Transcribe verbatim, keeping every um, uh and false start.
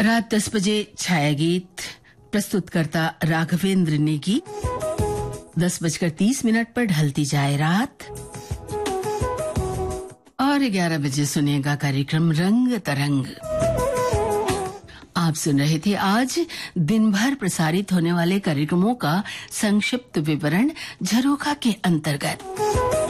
रात दस बजे छाया गीत प्रस्तुतकर्ता राघवेंद्र नेगी। दस बजकर तीस मिनट पर ढलती जाए रात और ग्यारह बजे सुनेगा कार्यक्रम रंग तरंग। आप सुन रहे थे आज दिन भर प्रसारित होने वाले कार्यक्रमों का संक्षिप्त विवरण झरोखा के अंतर्गत।